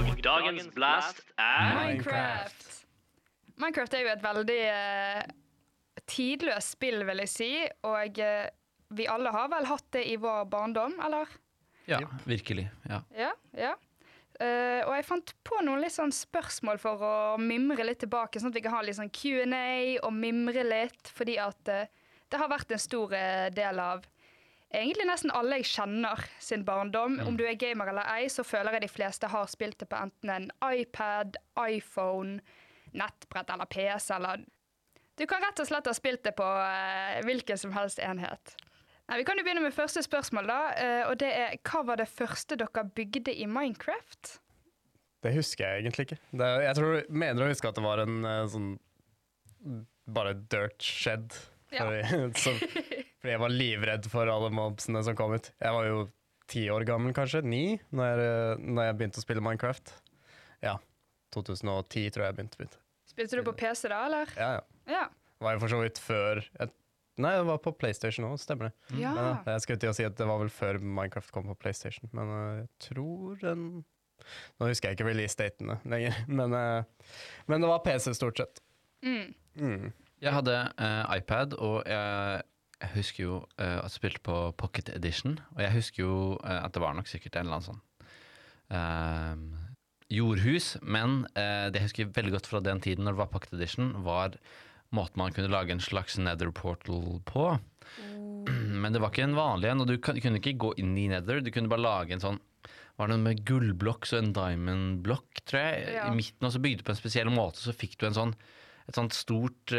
Dagens blast Minecraft. Minecraft jo et veldig tidløst spill, vil jeg si, og vi alle har vel hatt det i vår barndom, eller? Ja, virkelig, ja. Ja. Og jeg fant på noen litt sånn spørsmål for å mimre litt tilbake, sånn at vi kan ha litt sånn Q&A og mimre litt, fordi at det har vært en stor del av egentlig nesten alle jeg kjenner sin barndom. Om du gamer eller ei, så føler jeg de fleste har spilt det på enten en iPad, iPhone, nettbrett eller PC, eller du kan rett og slett ha spilt det på hvilken som helst enhet. Nei, vi kan jo begynne med første spørsmål da, og det hva var det første dere bygde i Minecraft? Det husker jeg egentlig ikke. Jeg mener å huske at det var en sånn bare dirt shed. Fordi jeg var livredd for alle mobsene som kom ut. Jeg var jo 10 år gammel kanskje, 9, når jeg begynte å spille Minecraft. Ja, 2010 tror jeg jeg begynte. Spilte du på PC da, eller? Ja. Det var jo for så vidt før... Nei, det var på PlayStation også, stemmer det. Ja. Men jeg skulle til å si at det var vel før Minecraft kom på PlayStation, men jeg tror den... Nå husker jeg ikke release-datene lenger, men det var PC stort sett. Jeg hadde iPad, og jeg husker jo at jeg spilte på Pocket Edition, og jeg husker jo at det var nok sikkert en eller annen sånn jordhus, men det jeg husker veldig godt fra den tiden når det var Pocket Edition, var måten man kunne lage en slags nether portal på. Men det var ikke en vanlig en, og du kunne ikke gå inn i nether, du kunne bare lage en sånn, var det noe med gullblokk og en diamondblokk, tror jeg, i midten, og så bygde du på en spesiell måte, så fikk du et sånt stort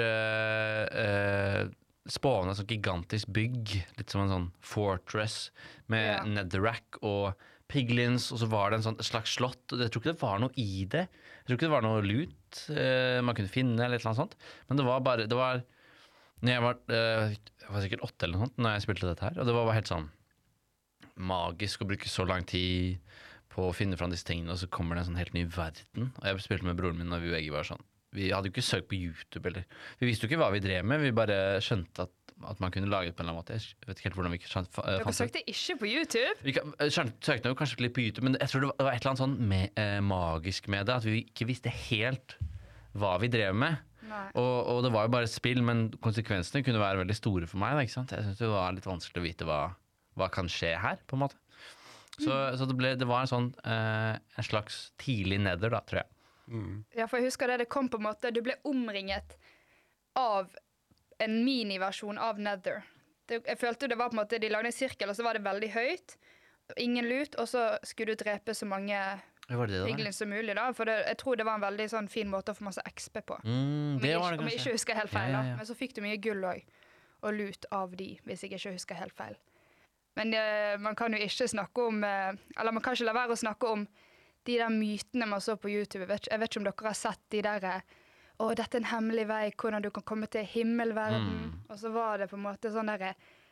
spående sånn gigantisk bygg, litt som en sånn fortress med netherrack og piglins, og så var det et slags slott, og jeg tror ikke det var noe i det. Jeg tror ikke det var noe loot man kunne finne, eller et eller annet sånt. Men det var når jeg var sikkert 8 eller noe sånt, når jeg spilte dette her, og det var bare helt sånn magisk å bruke så lang tid på å finne fram disse tingene, og så kommer det en sånn helt ny verden. Og jeg spilte med broren min når vi begge var sånn. Vi hadde jo ikke søkt på YouTube, eller vi visste jo ikke hva vi drev med, vi bare skjønte at man kunne lage det på en eller annen måte. Jeg vet ikke helt hvordan vi fant det. Dere søkte ikke på YouTube? Vi søkte jo kanskje litt på YouTube, men jeg tror det var et eller annet sånn magisk med det, at vi ikke visste helt hva vi drev med. Og det var jo bare et spill, men konsekvensene kunne være veldig store for meg, da, ikke sant? Jeg synes det var litt vanskelig å vite hva kan skje her, på en måte. Så det var en sånn, en slags tidlig nether da, tror jeg. Ja, for jeg husker det kom på en måte, du ble omringet av en miniversjon av Nether. Jeg følte det var på en måte, de lagde en sirkel, og så var det veldig høyt, ingen lut, og så skulle du drepe så mange piglins som mulig da, for jeg tror det var en veldig sånn fin måte å få masse XP på. Det var det om jeg ikke husker helt feil da, ja. men så fikk du mye gull også, og lut av de, hvis jeg ikke husker helt feil. Men man kan jo ikke snakke om, eller man kan ikke la være å snakke om de der mytene man så på YouTube. Jeg vet ikke om dere har sett de der dette en hemmelig vei, hvordan du kan komme til himmelverden. Og så var det på en måte sånn der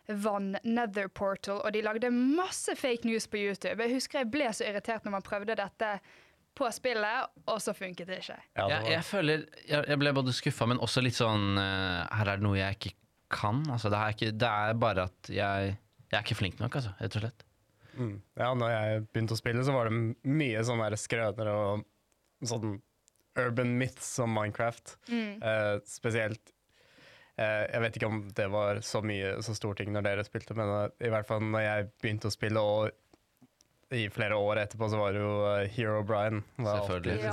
nether portal, og de lagde masse fake news på YouTube. Jeg husker jeg ble så irritert når man prøvde dette på spillet, og så funket det ikke. Jeg føler, jeg ble både skuffet, men også litt sånn, her det noe jeg ikke kan. Altså, det bare at jeg ikke flink nok, altså, rett og slett. Ja, når jeg begynte å spille så var det mye sånne der skrøner og sånn urban myths som Minecraft. Spesielt, jeg vet ikke om det var så stor ting når dere spilte, men i hvert fall når jeg begynte å spille, og i flere år etterpå så var det jo Herobrine. Selvfølgelig.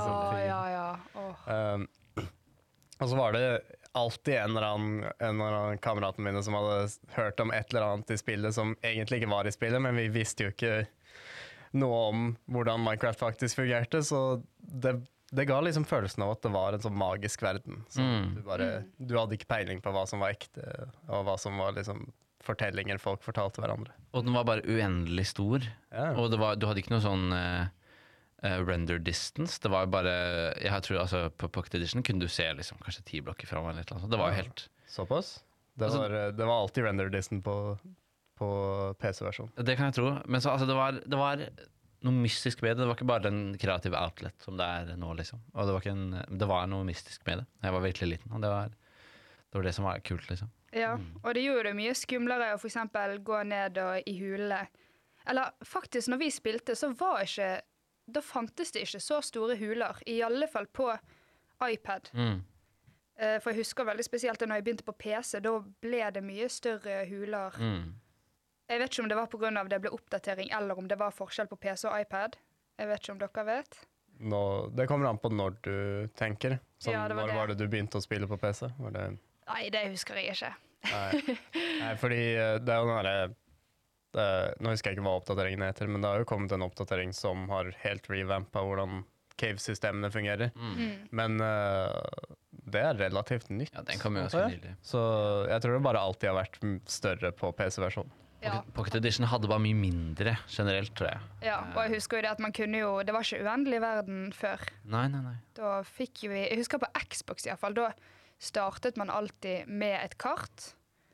Ja. Og så var det alltid en eller annen kameraten mine som hadde hørt om et eller annet i spillet som egentlig ikke var i spillet, men vi visste jo ikke noe om hvordan Minecraft faktisk fungerte, så det ga liksom følelsen av at det var en sånn magisk verden. Så du hadde ikke peiling på hva som var ekte, og hva som var liksom fortellinger folk fortalte hverandre. Og den var bare uendelig stor, og du hadde ikke noe sånn... render distance, det var jo bare jeg tror altså på Pocket Edition kunne du se liksom kanskje 10 blokker frem eller et eller annet, det var jo helt såpass? Det var alltid render distance på PC-versjonen. Det kan jeg tro, men så, altså, det var noe mystisk med det var ikke bare en kreativ outlet som det nå liksom, og det var noe mystisk med det, jeg var virkelig liten, og det var det som var kult liksom. Ja, og det gjorde det mye skumlere å for eksempel gå ned i hulene, eller faktisk når vi spilte så var ikke da fantes det ikke så store huler, i alle fall på iPad. For jeg husker veldig spesielt da jeg begynte på PC, da ble det mye større huler. Jeg vet ikke om det var på grunn av det ble oppdatering, eller om det var forskjell på PC og iPad. Jeg vet ikke om dere vet. Det kommer an på når du tenker. Når var det du begynte å spille på PC? Nei, det husker jeg ikke. Nei, fordi det er jo noe nå husker jeg ikke hva oppdateringen heter, men det har jo kommet en oppdatering som har helt revampet hvordan cave-systemene fungerer. Men det er relativt nytt. Ja, den kommer jo ganske nylig. Så jeg tror det bare alltid har vært større på PC-versjonen. Ja. Pocket Edition hadde bare mye mindre generelt, tror jeg. Ja, og jeg husker jo det at man kunne jo, det var ikke uendelig verden før. Nei. Da fikk jo jeg husker på Xbox i hvert fall, da startet man alltid med et kart.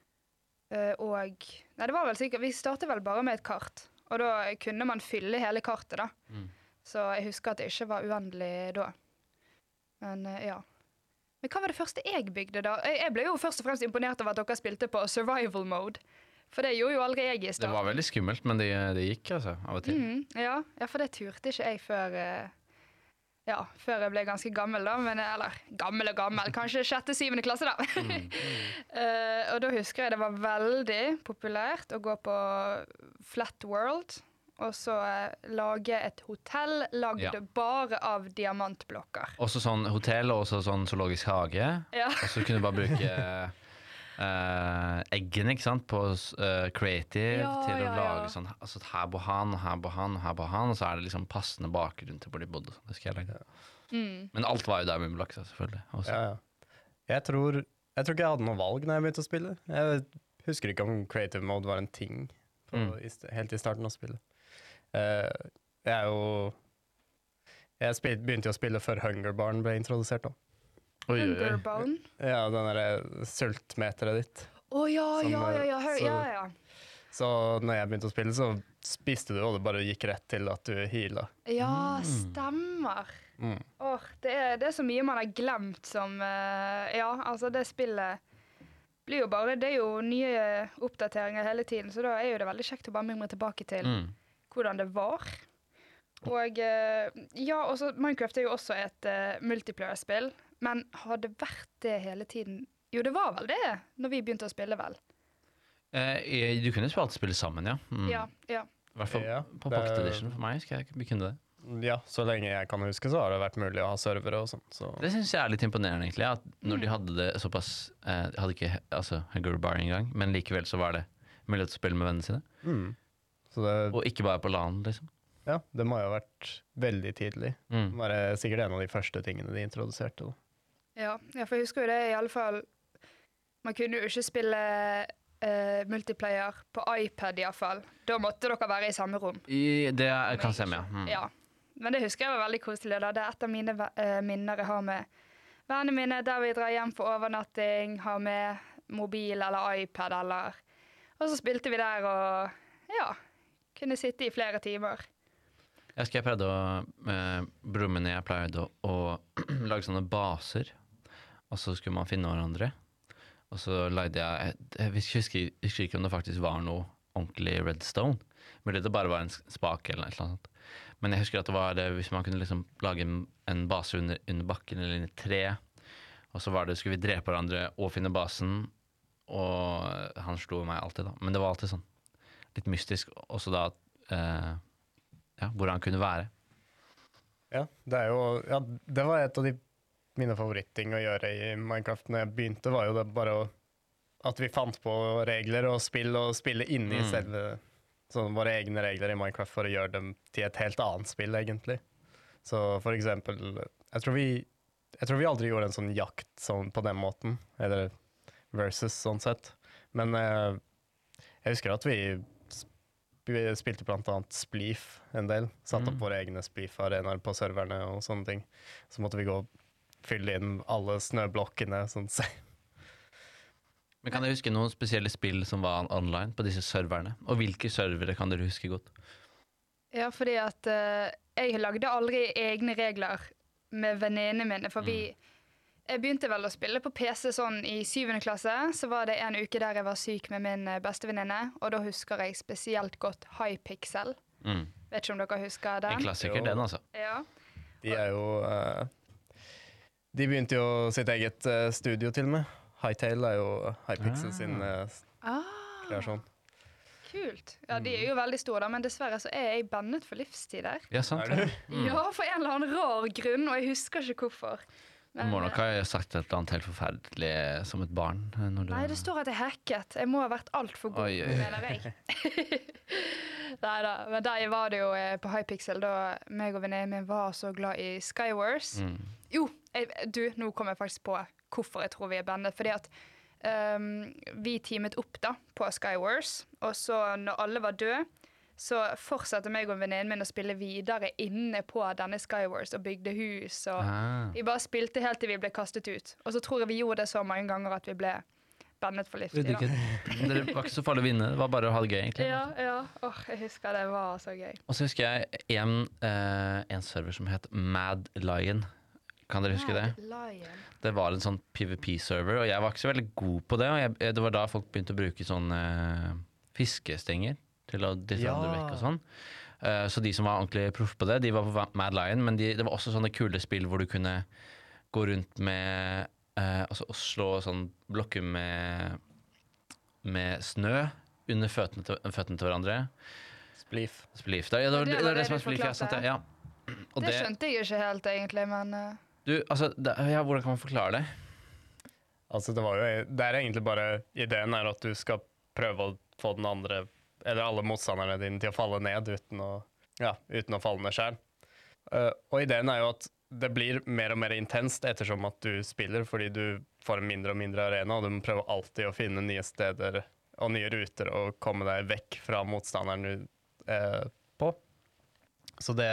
Nei, det var vel sikkert, vi startet vel bare med et kart, og da kunne man fylle hele kartet da. Så jeg husker at det ikke var uendelig da. Men ja. Men hva var det første jeg bygde da? Jeg ble jo først og fremst imponert over at dere spilte på survival mode. For det gjorde jo aldri jeg i start. Det var veldig skummelt, men det gikk altså, av og til. Ja, for det turte ikke jeg før jeg ble ganske gammel da. Eller gammel og gammel, kanskje 6.-7. klasse da. Og da husker jeg det var veldig populært å gå på Flat World, og så lage et hotell lagd bare av diamantblokker. Også sånn hotell, og også sånn zoologisk hage. Ja. Og så kunne du bare bruke eggene, ikke sant, på creative til å lage sånn, altså her bor han, her bor han, her bor han, og så er det liksom passende bakgrunn til hvor de bodde. Det skal jeg lage. Men alt var jo der med blokk, selvfølgelig. Også. Jeg tror ikke jeg hadde noe valg når jeg begynte å spille. Jeg husker ikke om creative mode var en ting helt i starten av spillet. Jeg begynte jo å spille før Hunger Barn ble introdusert da. Hunger Barn? Ja, den der sultmeteret ditt. Ja. Så når jeg begynte å spille, så spiste du, og det bare gikk rett til at du healet. Ja, stemmer. Det er så mye man har glemt som, altså det spillet blir jo bare, det er jo nye oppdateringer hele tiden, så da er jo det veldig kjekt å bare mimre tilbake til hvordan det var. Og også, Minecraft er jo også et multiplayer-spill, men har det vært det hele tiden? Jo, det var vel det, når vi begynte å spille vel. Du kunne jo alltid spille sammen, ja. Ja. I hvert fall på Pocket Edition for meg, skal jeg kunne det. Ja, så lenge jeg kan huske, så har det vært mulig å ha servere og sånt. Så. Det synes jeg er litt imponerende, egentlig, at når de hadde det såpass, de hadde ikke Hunger Bar engang, men likevel så var det mulighet til å spille med vennene sine. Og ikke bare på LAN, liksom. Ja, det må jo ha vært veldig tidlig. Det var sikkert en av de første tingene de introduserte. Ja, for jeg husker jo det i alle fall. Man kunne jo ikke spille multiplayer på iPad i alle fall. Da måtte dere være i samme rom. Det kan stemme, ja. Ja, men det husker jeg var veldig koselig. Det er et av mine minner jeg har med vennene mine, der vi drar hjem for overnatting, har med mobil eller iPad, og så spilte vi der og kunne sitte i flere timer. Jeg pleide broren min og jeg pleide å lage sånne baser, og så skulle man finne hverandre. Og så lagde jeg husker ikke om det faktisk var noe ordentlig redstone, men det bare var en spake eller noe sånt. Men jeg husker at det var hvis man kunne liksom lage en base under bakken eller i et tre, og så skulle vi drepe hverandre og finne basen, og han slo meg alltid da. Men det var alltid sånn litt mystisk, også da hvor han kunne være. Ja, det var et av mine favorittting å gjøre i Minecraft når jeg begynte, var jo det bare at vi fant på regler og spille inni selve våre egne regler i Minecraft for å gjøre dem til et helt annet spill, egentlig. Så for eksempel, jeg tror vi aldri gjorde en sånn jakt sånn på den måten, eller versus sånn sett. Men jeg husker at vi spilte blant annet Spleef en del, satt opp våre egne Spleef-arenaer på serverne og sånne ting. Så måtte vi gå og fylle inn alle snøblokkene, sånn sett. Men kan dere huske noen spesielle spill som var online på disse serverne? Og hvilke servere kan dere huske godt? Ja, fordi at jeg lagde aldri egne regler med venninene mine, for jeg begynte vel å spille på PC sånn i 7. klasse, så var det en uke der jeg var syk med min bestevenninne, og da husker jeg spesielt godt Hypixel. Vet ikke om dere husker En den? klassiker, Jo. den, altså. Ja. De er jo De begynte jo sitt eget studio til og med. Hightail er jo Hypixel sin Ah, kreasjon. kult. Ja, de er jo veldig store, da, men dessverre så er jeg bannet for livstid der. Ja, sant. Er du? Ja, for en eller annen rar grunn, og jeg husker ikke hvorfor. Du må nok ha sagt et eller annet helt forferdelig som et barn. Når du... Nei, det står at jeg hacket. Jeg må ha vært altfor god, Oi, oi. mener jeg. Neida, men der var det jo på Hypixel, da meg og venninnen min var så glad i Skywars. Jo, nå kom jeg faktisk på hvorfor jeg tror vi er bandet, fordi at vi teamet opp da på Skywars, og så når alle var døde, så fortsatte meg og venninnen min å spille videre inne på denne Skywars og bygde hus, og vi bare spilte helt til vi ble kastet ut. Og så tror jeg vi gjorde det så mange ganger at vi ble bandet for livstid. Det var ikke så farlig å vinne, det var bare å ha det gøy, egentlig. Ja, ja. Jeg husker det var så gøy. Og så husker jeg en server som het Mad Lion. Kan dere huske det? Lion. Det var en sånn PvP-server, og jeg var ikke så veldig god på det. Og det var da folk begynte å bruke sånne fiskestenger til å dytte andre vekk og sånn. Så de som var ordentlig proff på det, de var på Mad Lion, men det var også sånne kule spill hvor du kunne gå rundt med og slå sånn blokker med snø under føttene til hverandre. Spliff. Spliff. Ja, det var det som er spliff, ja. Sant, ja. Og Det skjønte jeg ikke helt, egentlig, men hvordan kan man forklare det? Altså, det er egentlig bare ideen er at du skal prøve å få den andre, eller alle motstanderne dine til å falle ned uten å falle ned selv. Og ideen er jo at det blir mer og mer intenst ettersom at du spiller, fordi du får en mindre og mindre arena, og du må prøve alltid å finne nye steder og nye ruter og komme deg vekk fra motstanderen du på. Så det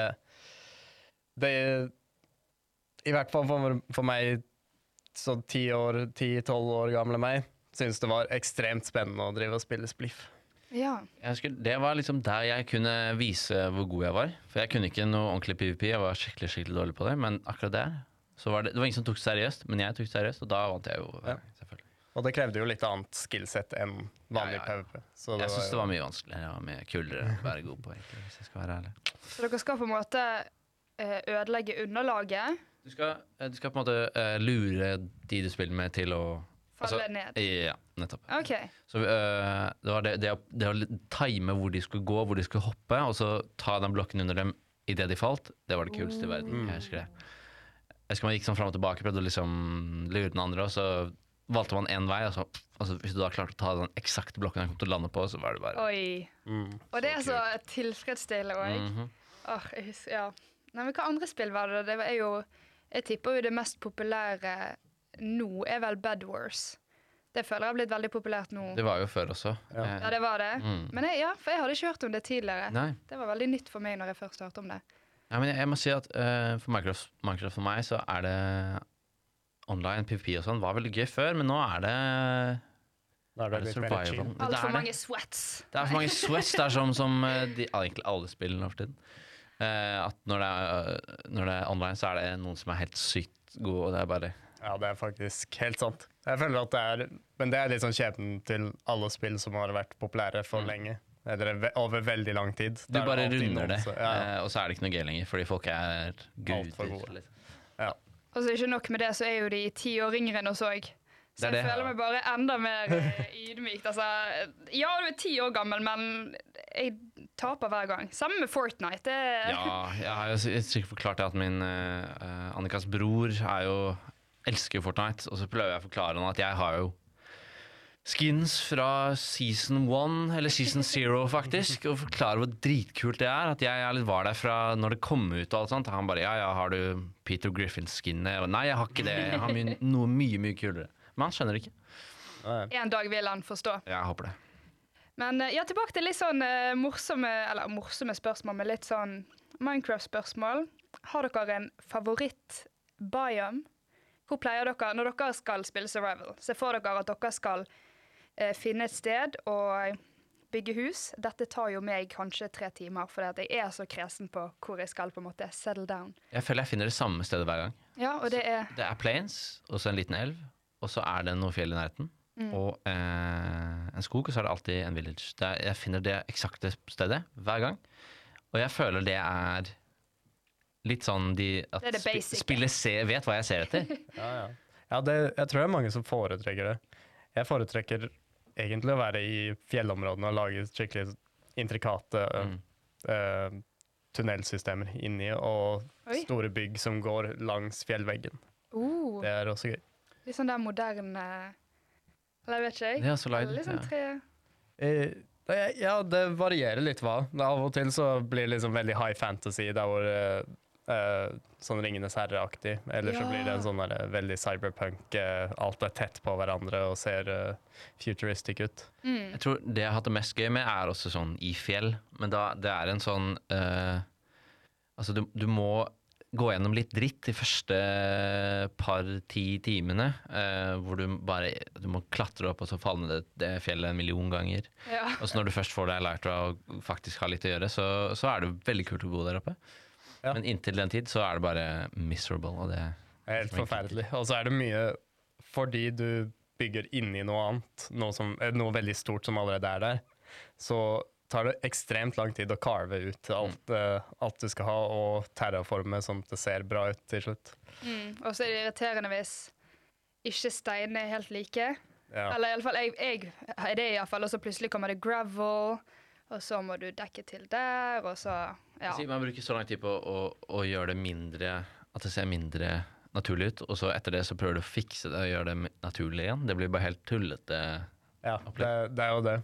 i hvert fall for meg, så 10-12 år gamle meg, synes det var ekstremt spennende å drive og spille spliff. ja. Jeg husker, det var liksom der jeg kunne vise hvor god jeg var. For jeg kunne ikke noe ordentlig PvP, jeg var skikkelig dårlig på det. Men akkurat der, så var det var ingen som tok det seriøst, men jeg tok det seriøst, og da vant jeg jo, selvfølgelig. Og det krevde jo litt annet skillset enn vanlig PvP. Så Jeg synes det var mye vanskeligere og mye kulere å være god på, egentlig, hvis jeg skal være ærlig. Så dere skal på en måte ødelegge underlaget, Du skal på en måte lure de du spiller med til å falle ned. Ja, nettopp. Ok. Så det var det å time hvor de skulle gå, hvor de skulle hoppe, og så ta den blokken under dem i det de falt, det var det kuleste i verden. Jeg husker det. Jeg husker man gikk sånn fram og tilbake, prøvde å liksom lure den andre, og så valgte man en vei, og så hvis du da klarte å ta den eksakte blokken han kom til å lande på, så var det bare... Oi. Og det er så tilfredsstillende også. Jeg husker, ja. Nei, men hva andre spill var det? Det er jo, jeg tipper jo det mest populære nå er vel Bed Wars. Det føler jeg har blitt veldig populært nå. Det var jo før også. Ja, det var det. Men for jeg hadde ikke hørt om det tidligere. Nei. Det var veldig nytt for meg når jeg først hørte om det. Ja, men jeg må si at for Minecraft for meg så er det online PvP og sånn var veldig gøy før, men nå er det Da er det litt mer chill. survival. Alt for mange sweats. Det er for mange sweats. Det er som egentlig alle spillene nå for tiden. At når det er online, så er det noen som er helt sykt gode, og det er bare... Ja, det er faktisk helt sant. Jeg føler at men det er litt sånn skjebnen til alle spill som har vært populære for lenge. Eller over veldig lang tid. Du bare runder det, og og så er det ikke noe gøy lenger, fordi folk er Alt for gode. guder. Liksom. ja. Og så ikke nok med det, så er jo de 10 år yngre enn oss også. Så Det er jeg det. føler meg bare enda mer ydmykt. Altså, ja, du er 10 år gammel, men jeg taper hver gang. Sammen med Fortnite. Ja, jeg har jo sikkert forklart det at min Annikas bror elsker jo Fortnite, og så prøver jeg å forklare han at jeg har jo skins fra season 1, eller season 0 faktisk, og forklare hvor dritkult det er, at jeg var der fra når det kom ut og alt sånt. Han bare, ja, har du Peter Griffin-skinnet? Nei, jeg har ikke det, jeg har noe mye kulere. Men han skjønner det ikke. En dag vil han forstå. Jeg håper det. Men ja, tilbake til litt sånn morsomme spørsmål, med litt sånn Minecraft-spørsmål. Har dere en favoritt-biome? Hvor pleier dere, når dere skal spille survival, se for dere at dere skal finne et sted og bygge hus. Dette tar jo meg kanskje 3 timer, for jeg er så kresen på hvor jeg skal på en måte settle down. Jeg føler jeg finner det samme stedet hver gang. Ja, og det er... Det er plains, og så en liten elv, og så er det noe fjell i nærheten, og en skog, og så er det alltid en village. Jeg finner det eksakte stedet hver gang. Og Og jeg føler det er litt sånn at Det er det basic. spillet vet hva jeg ser etter. Ja, jeg tror det er mange som foretrekker det. Jeg foretrekker egentlig å være i fjellområdene og lage skikkelig intrikate tunnelsystemer inni, og Oi. store bygg som går langs fjellveggen. Det er også gøy. Litt sånn der moderne, eller jeg vet ikke jeg. Det er så leid. Litt sånn Ja, det varierer litt hva. Av og til så blir det liksom veldig high fantasy, der hvor sånn Ringenes herre-aktig. Eller så Ja. blir det en sånn der, veldig cyberpunk, alt er tett på hverandre og ser futuristic ut. Jeg tror det jeg har hatt det mest gøy med er også sånn i fjell, men det er en sånn altså du må gå gjennom litt dritt de første 10 timene, hvor du må klatre opp og så falle ned det fjellet 1 million ganger. Ja. Og så når du først får deg lært å faktisk ha litt å gjøre, så er det veldig kult å bo der oppe. Ja. Men inntil den tid så er det bare miserable, og det Det er helt forferdelig. Og så er det mye fordi du bygger inni noe annet, noe veldig stort som allerede er der, så tar det ekstremt lang tid å carve ut alt du skal ha, og terraforme sånn at det ser bra ut til slutt. Og så er det irriterende hvis ikke steinene er helt like. Ja. Eller i alle fall, jeg er det i alle fall, og så plutselig kommer det gravel, og så må du dekke til der, og så, ja. Man bruker så lang tid på å gjøre det mindre, at det ser mindre naturlig ut, og så etter det så prøver du å fikse det og gjøre det naturlig igjen. Det blir bare helt tullete. Ja, det er jo det.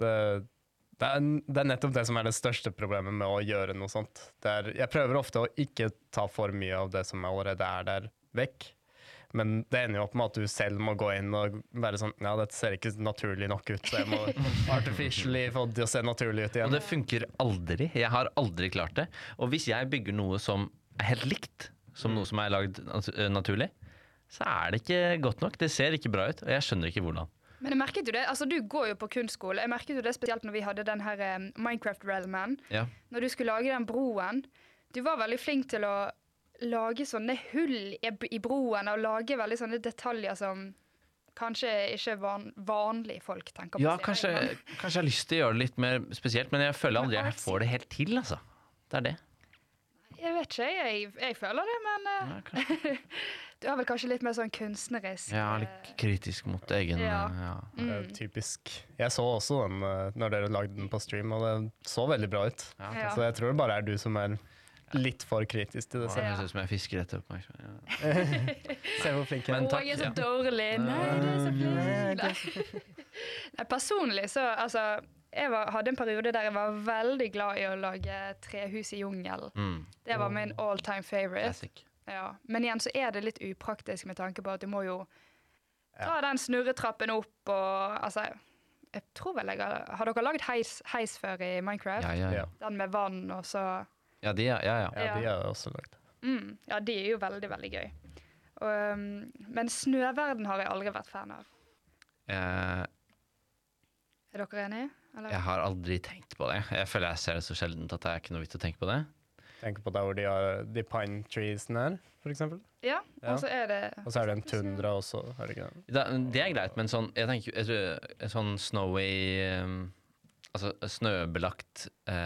Det er nettopp det som er det største problemet med å gjøre noe sånt. Jeg prøver ofte å ikke ta for mye av det som allerede er der, vekk. Men det ender jo opp med at du selv må gå inn og være sånn, ja, dette ser ikke naturlig nok ut, så jeg må artificially få det å se naturlig ut igjen. Og det funker aldri. Jeg har aldri klart det. Og hvis jeg bygger noe som er helt likt som noe som er lagd naturlig, så er det ikke godt nok. Det ser ikke bra ut, og jeg skjønner ikke hvordan. Men jeg merket jo det, altså du går jo på kunstskole, jeg merket jo det spesielt når vi hadde den her Minecraft-realmen. Ja. Når du skulle lage den broen, du var veldig flink til å lage sånne hull i broen, og lage veldig sånne detaljer som kanskje ikke vanlige folk tenker på. Ja, kanskje jeg har lyst til å gjøre det litt mer spesielt, men jeg føler aldri jeg får det helt til, altså. Det er det. Jeg vet ikke, jeg føler det, men du har vel kanskje litt mer sånn kunstnerisk. Ja, litt kritisk mot egen Ja. Det er typisk. Jeg så også den når dere lagde den på stream, og det så veldig bra ut. Ja. Så jeg tror det bare er du som er litt for kritisk til det. Det høres ut som jeg fisker etter oppmerksomhet. Ja. Se hvor flink jeg er. Men takk, jeg er så ja. dårlig. Nei, du er så flink. Nei, personlig så, altså, hadde en periode der jeg var veldig glad i å lage trehus i jungelen. Det var min all-time favorite. Classic. Ja. Men igjen så er det litt upraktisk med tanke på at du må jo ta den snurretrappen opp, og altså, jeg tror vel har dere laget heis før i Minecraft? Ja. Den med vann, og så... Ja, de er. Ja, de har jeg også lagd. Ja, de er jo veldig, veldig gøy. Men snøverden har jeg aldri vært fan av. Er dere enige? Eller? Jeg har aldri tenkt på det. Jeg føler jeg ser det så sjeldent at det er ikke noe vits å tenke på det. Tenk på der hvor de har de pine treesene her, for eksempel. Ja, Ja. og så er det... Og så er det en tundra også, er det ikke det? Det er greit, men sånn, jeg tenker en sånn snowy, altså snøbelagt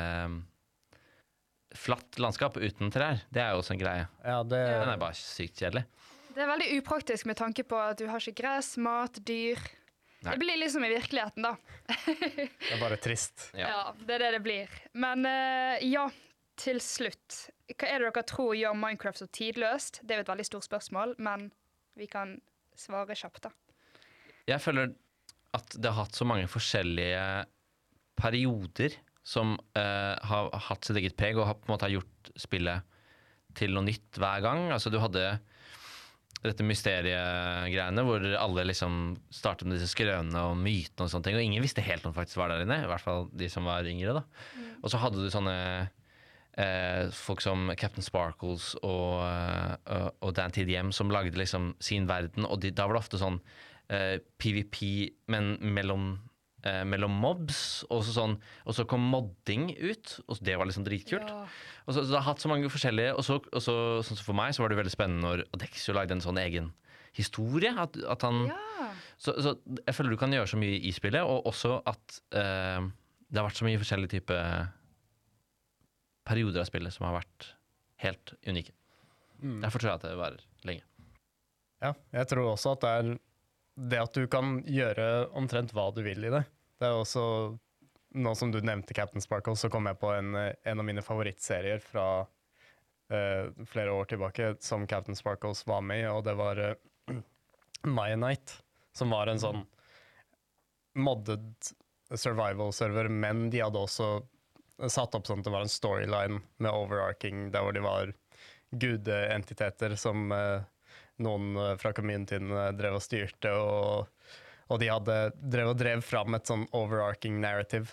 flatt landskap uten trær, det er jo også en greie. Ja, det Den er bare sykt kjedelig. Det er veldig upraktisk med tanke på at du har ikke gress, mat, dyr. Nei. Det blir liksom i virkeligheten da. er bare trist. Ja. Det er det blir. Men ja, til slutt. Hva er det dere tror gjør Minecraft så tidløst? Det er jo et veldig stort spørsmål, men vi kan svare kjapt da. Jeg føler at det har hatt så mange forskjellige perioder som har hatt sitt eget preg og har på en måte gjort spillet til noe nytt hver gang. Altså du hadde dette mysteriegreiene hvor alle liksom startet med disse skrønene og mytene og sånne ting, og ingen visste helt om det faktisk var der inne, i hvert fall de som var yngre da. Og så hadde du sånne folk som Captain Sparkles og Dan TDM som lagde liksom sin verden, og da var det ofte sånn PvP, men mellom mobs, og så kom modding ut, og det var liksom dritkult. Ja. Og så det har hatt så mange forskjellige, og så sånn som for meg så var det veldig spennende når Adexio lagde en sånn egen historie, at han... Ja. Så jeg føler du kan gjøre så mye i spillet, og også at det har vært så mye forskjellige typer perioder av spillet som har vært helt unike. Derfor tror jeg at det varer lenge. Ja, jeg tror også at det at du kan gjøre omtrent hva du vil i det. Det er også, nå som du nevnte Captain Sparkle, så kom jeg på en av mine favorittserier fra flere år tilbake som Captain Sparkles var med i, og det var Maya Knight, som var en sånn modded survival-server, men de hadde også satt opp sånn at det var en storyline med overarching, der hvor de var gudeentiteter som noen fra communityen drev og styrte, og de hadde drev fram et sånn overarching narrative.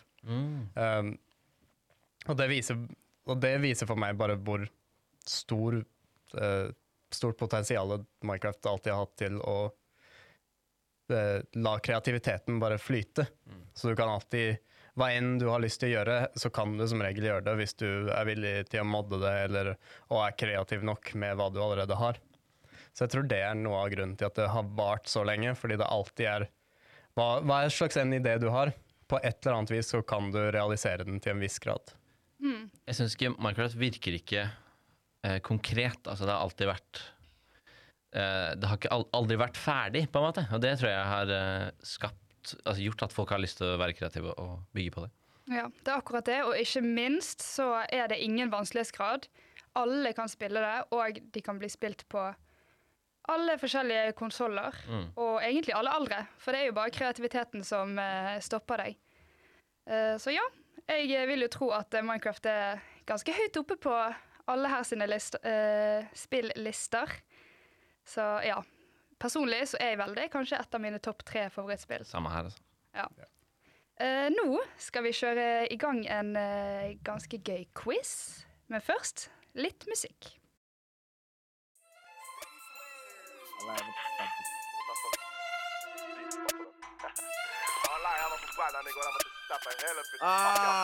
Og det viser for meg bare hvor stort potensial Minecraft alltid har hatt til å la kreativiteten bare flyte. Så du kan alltid, hva enn du har lyst til å gjøre, så kan du som regel gjøre det hvis du er villig til å modde det, og er kreativ nok med hva du allerede har. Så jeg tror det er noe av grunnen til at det har vart så lenge, fordi det alltid hva er slags en idé du har? På et eller annet vis så kan du realisere den til en viss grad. Jeg synes ikke Minecraft virker ikke konkret, altså det har alltid vært det har ikke aldri vært ferdig på en måte, og det tror jeg har gjort at folk har lyst til å være kreative og bygge på det. Ja, det er akkurat det, og ikke minst så er det ingen vanskelighetsgrad. Alle kan spille det, og de kan bli spilt på alle forskjellige konsoler, og egentlig alle aldre, for det er jo bare kreativiteten som stopper deg. Så ja, jeg vil jo tro at Minecraft er ganske høyt oppe på alle her sine spilllister. Så ja, personlig så er jeg veldig kanskje et av mine topp 3 favorittspill. Samme her, altså. Ja. Nå skal vi kjøre i gang en ganske gøy quiz, men først litt musikk.